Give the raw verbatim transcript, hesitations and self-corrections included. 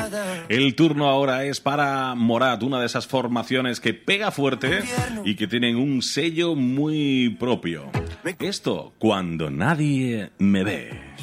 El turno ahora es para Morat, una de esas formaciones que pega fuerte y que tienen un sello muy propio. Esto, Cuando nadie me ve.